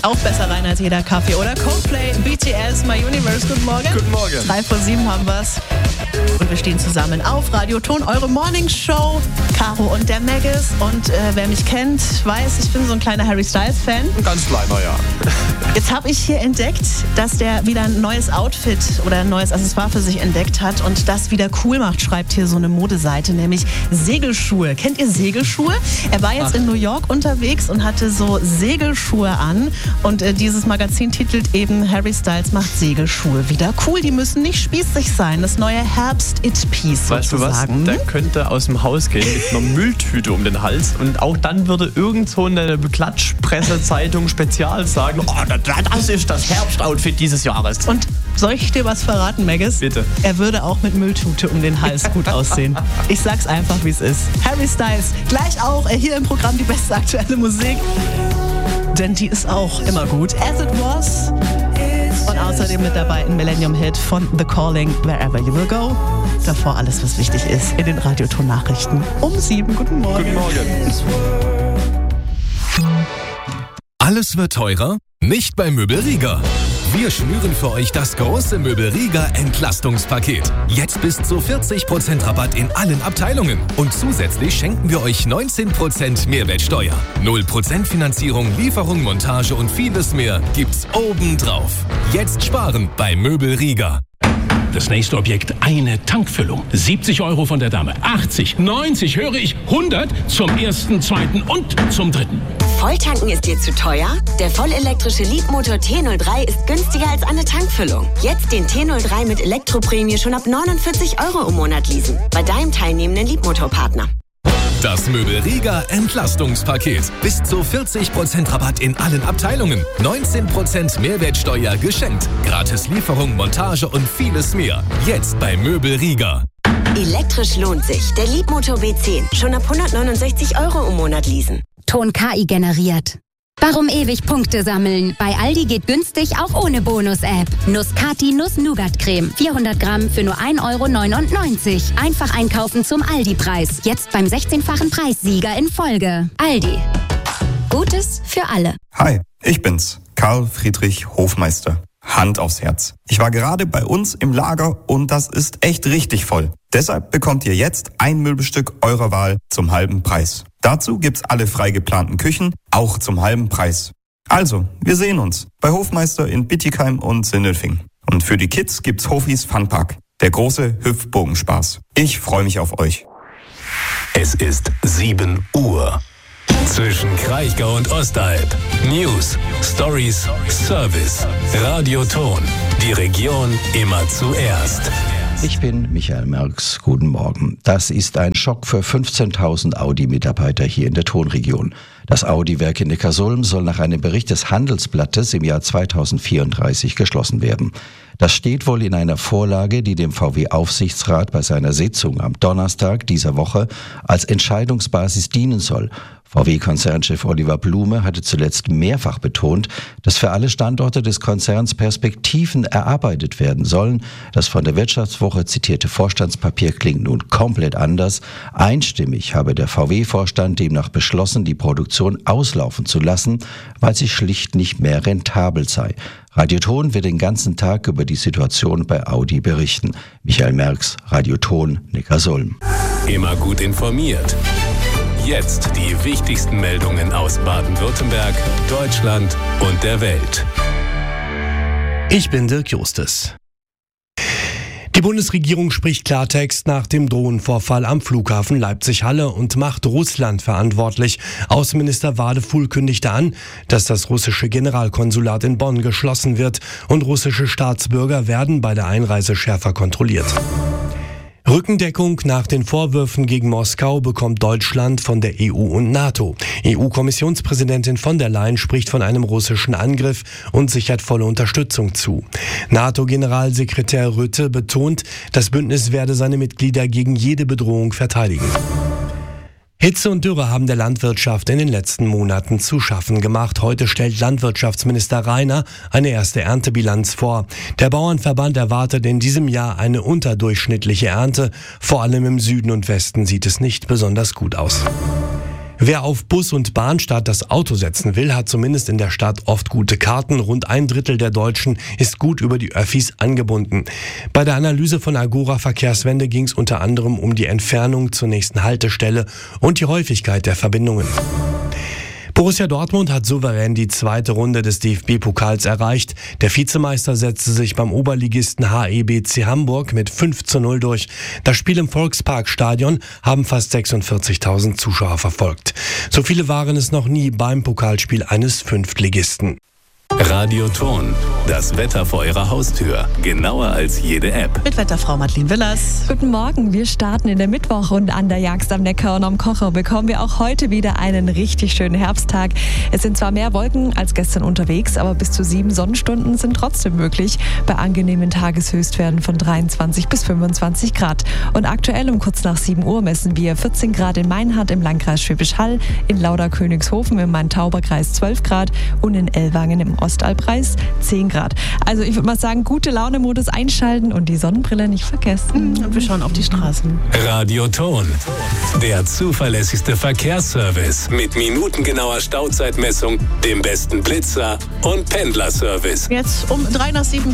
Auch besser rein als jeder Kaffee, oder? Coldplay, BTS, My Universe, guten Morgen. Guten Morgen. 3:07 haben wir's. Und wir stehen zusammen auf Radio Ton, eure Morningshow. Caro und der Maggis. Und wer mich kennt, weiß, ich bin so ein kleiner Harry Styles-Fan. Ein ganz kleiner, ja. Jetzt habe ich hier entdeckt, dass der wieder ein neues Outfit oder ein neues Accessoire für sich entdeckt hat und das wieder cool macht, schreibt hier so eine Modeseite, nämlich Segelschuhe. Kennt ihr Segelschuhe? Er war jetzt in New York unterwegs und hatte so Segelschuhe an und dieses Magazin titelt eben Harry Styles macht Segelschuhe wieder cool. Die müssen nicht spießig sein. Das neue Herbst-It-Piece Weißt sozusagen. du was? Der könnte aus dem Haus gehen mit einer Mülltüte um den Hals und auch dann würde irgend so eine Klatschpresse-Zeitung Spezial sagen, oh, das ist das Herbstoutfit dieses Jahres. Und soll ich dir was verraten, Maggis? Bitte. Er würde auch mit Mülltüte um den Hals gut aussehen. Ich sag's einfach, wie es ist. Harry Styles, gleich auch hier im Programm die beste aktuelle Musik. Denn die ist auch immer gut. As It Was. Und außerdem mit dabei ein Millennium-Hit von The Calling, Wherever You Will Go. Davor alles, was wichtig ist, in den Radioton-Nachrichten um 7. Guten Morgen. Guten Morgen. Alles wird teurer? Nicht bei Möbel Rieger. Wir schnüren für euch das große Möbel Rieger Entlastungspaket. Jetzt bis zu 40% Rabatt in allen Abteilungen. Und zusätzlich schenken wir euch 19% Mehrwertsteuer. 0% Finanzierung, Lieferung, Montage und vieles mehr gibt's obendrauf. Jetzt sparen bei Möbel Rieger. Das nächste Objekt, eine Tankfüllung. 70 € von der Dame, 80, 90, höre ich, 100 zum ersten, zweiten und zum dritten. Volltanken ist dir zu teuer? Der vollelektrische Leapmotor T03 ist günstiger als eine Tankfüllung. Jetzt den T03 mit Elektroprämie schon ab 49 € im Monat leasen. Bei deinem teilnehmenden Leapmotor-Partner. Das Möbel Rieger Entlastungspaket. Bis zu 40% Rabatt in allen Abteilungen. 19% Mehrwertsteuer geschenkt. Gratis Lieferung, Montage und vieles mehr. Jetzt bei Möbel Rieger. Elektrisch lohnt sich. Der Leapmotor B10. Schon ab 169 € im Monat leasen. Ton KI generiert. Warum ewig Punkte sammeln? Bei Aldi geht günstig auch ohne Bonus-App. Nuss-Kati Nuss-Nougat-Creme. 400 Gramm für nur 1,99 €. Einfach einkaufen zum Aldi-Preis. Jetzt beim 16-fachen Preissieger in Folge. Aldi. Gutes für alle. Hi, ich bin's, Karl Friedrich Hofmeister. Hand aufs Herz. Ich war gerade bei uns im Lager und das ist echt richtig voll. Deshalb bekommt ihr jetzt ein Möbelstück eurer Wahl zum halben Preis. Dazu gibt's alle frei geplanten Küchen, auch zum halben Preis. Also, wir sehen uns bei Hofmeister in Bietigheim und Sindelfingen. Und für die Kids gibt's Hofis Funpark, der große Hüpfbogenspaß. Ich freue mich auf euch. Es ist 7 Uhr. Zwischen Kraichgau und Ostalb. News, Stories, Service. Radio Ton. Die Region immer zuerst. Ich bin Michael Merks. Guten Morgen. Das ist ein Schock für 15.000 Audi-Mitarbeiter hier in der Tonregion. Das Audi-Werk in Neckarsulm soll nach einem Bericht des Handelsblattes im Jahr 2034 geschlossen werden. Das steht wohl in einer Vorlage, die dem VW-Aufsichtsrat bei seiner Sitzung am Donnerstag dieser Woche als Entscheidungsbasis dienen soll. VW-Konzernchef Oliver Blume hatte zuletzt mehrfach betont, dass für alle Standorte des Konzerns Perspektiven erarbeitet werden sollen. Das von der Wirtschaftswoche zitierte Vorstandspapier klingt nun komplett anders. Einstimmig habe der VW-Vorstand demnach beschlossen, die Produktion auslaufen zu lassen, weil sie schlicht nicht mehr rentabel sei. Radio Ton wird den ganzen Tag über die Situation bei Audi berichten. Michael Merks, Radio Ton, Neckarsulm. Immer gut informiert. Jetzt die wichtigsten Meldungen aus Baden-Württemberg, Deutschland und der Welt. Ich bin Dirk Justes. Die Bundesregierung spricht Klartext nach dem Drohnenvorfall am Flughafen Leipzig-Halle und macht Russland verantwortlich. Außenminister Wadefuhl kündigte an, dass das russische Generalkonsulat in Bonn geschlossen wird und russische Staatsbürger werden bei der Einreise schärfer kontrolliert. Rückendeckung nach den Vorwürfen gegen Moskau bekommt Deutschland von der EU und NATO. EU-Kommissionspräsidentin von der Leyen spricht von einem russischen Angriff und sichert volle Unterstützung zu. NATO-Generalsekretär Rutte betont, das Bündnis werde seine Mitglieder gegen jede Bedrohung verteidigen. Hitze und Dürre haben der Landwirtschaft in den letzten Monaten zu schaffen gemacht. Heute stellt Landwirtschaftsminister Rainer eine erste Erntebilanz vor. Der Bauernverband erwartet in diesem Jahr eine unterdurchschnittliche Ernte. Vor allem im Süden und Westen sieht es nicht besonders gut aus. Wer auf Bus und Bahn statt das Auto setzen will, hat zumindest in der Stadt oft gute Karten. Rund 1/3 der Deutschen ist gut über die Öffis angebunden. Bei der Analyse von Agora Verkehrswende ging es unter anderem um die Entfernung zur nächsten Haltestelle und die Häufigkeit der Verbindungen. Borussia Dortmund hat souverän die zweite Runde des DFB-Pokals erreicht. Der Vizemeister setzte sich beim Oberligisten HEBC Hamburg mit 5:0 durch. Das Spiel im Volksparkstadion haben fast 46.000 Zuschauer verfolgt. So viele waren es noch nie beim Pokalspiel eines Fünftligisten. Radioton, das Wetter vor Ihrer Haustür. Genauer als jede App. Mit Wetterfrau Madeleine Willers. Guten Morgen, wir starten in der Mittwoch und an der Jagst am Neckar und am Kocher bekommen wir auch heute wieder einen richtig schönen Herbsttag. Es sind zwar mehr Wolken als gestern unterwegs, aber bis zu 7 Sonnenstunden sind trotzdem möglich bei angenehmen Tageshöchstwerten von 23 bis 25 Grad. Und aktuell um kurz nach 7 Uhr messen wir 14 Grad in Meinhardt im Landkreis Schwäbisch Hall, in Lauda-Königshofen im Main-Tauber-Kreis 12 Grad und in Ellwangen im Ostalbkreis 10 Grad. Also ich würde mal sagen, gute Laune-Modus einschalten und die Sonnenbrille nicht vergessen. Und wir schauen auf die Straßen. Radioton, der zuverlässigste Verkehrsservice mit minutengenauer Stauzeitmessung, dem besten Blitzer und Pendlerservice. Jetzt um 3 nach 7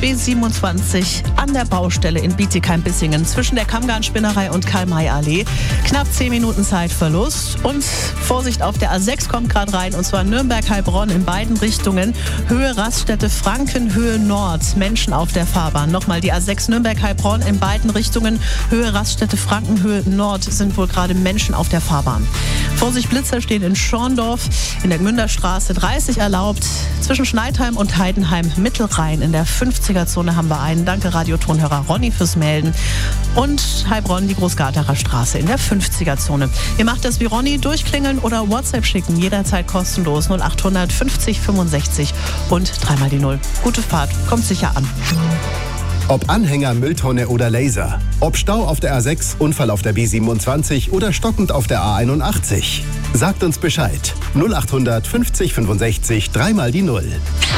B27 an der Baustelle in Bietigheim-Bissingen zwischen der Kammgarnspinnerei und Karl-May-Allee. Knapp 10 Minuten Zeitverlust und Vorsicht auf der A6 kommt gerade rein und zwar Nürnberg-Heilbronn in beiden Richtungen. Höhe Raststätte Franken, Höhe Nord, Menschen auf der Fahrbahn. Nochmal die A6 Nürnberg-Heilbronn in beiden Richtungen. Höhe Raststätte Franken, Höhe Nord sind wohl gerade Menschen auf der Fahrbahn. Vorsicht, Blitzer stehen in Schorndorf, in der Gmünderstraße 30 erlaubt. Zwischen Schneidheim und Heidenheim Mittelrhein in der 50er-Zone haben wir einen. Danke Radiotonhörer Ronny fürs Melden. Und Heilbronn die Großgarterer Straße in der 50er-Zone. Ihr macht das wie Ronny, durchklingeln oder WhatsApp schicken. Jederzeit kostenlos 0800 50 65 und 3 mal die 0. Gute Fahrt, kommt sicher an. Ob Anhänger, Mülltonne oder Laser. Ob Stau auf der A6, Unfall auf der B27 oder stockend auf der A81. Sagt uns Bescheid. 0800 50 65 3 mal die 0.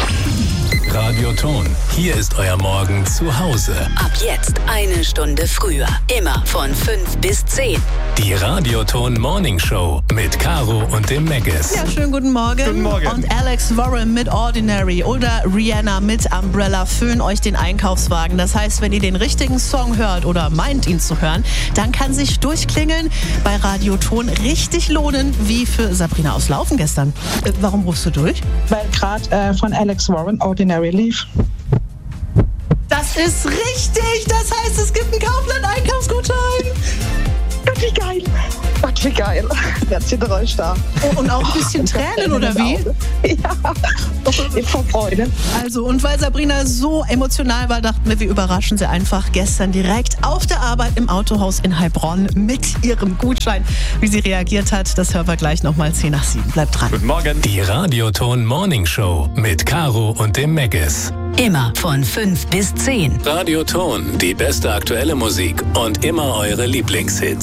Radioton, hier ist euer Morgen zu Hause. Ab jetzt 1 Stunde früher. Immer von 5 bis 10. Die Radioton Morning Show mit Caro und dem Megges. Ja, schönen guten Morgen. Guten Morgen. Und Alex Warren mit Ordinary oder Rihanna mit Umbrella füllen euch den Einkaufswagen. Das heißt, wenn ihr den richtigen Song hört oder meint ihn zu hören, dann kann sich durchklingeln bei Radioton richtig lohnen, wie für Sabrina aus Laufen gestern. Warum rufst du durch? Weil gerade von Alex Warren Ordinary lief. Das ist richtig! Das heißt, es gibt einen Kaufland-Einkaufsgutschein! Gott, wie geil! Gott, wie geil! Jetzt sind wir da. Oh, und auch ein bisschen Tränen, oder wie? Ja, vor Freude. Also, und weil Sabrina so emotional war, dachten wir überraschen sie einfach gestern direkt auf der Arbeit im Autohaus in Heilbronn mit ihrem Gutschein. Wie sie reagiert hat, das hören wir gleich nochmal 10 nach 7. Bleibt dran. Guten Morgen. Die Radioton Morning Show mit Caro und dem Megges. Immer von 5 bis 10. Radioton, die beste aktuelle Musik und immer eure Lieblingshits.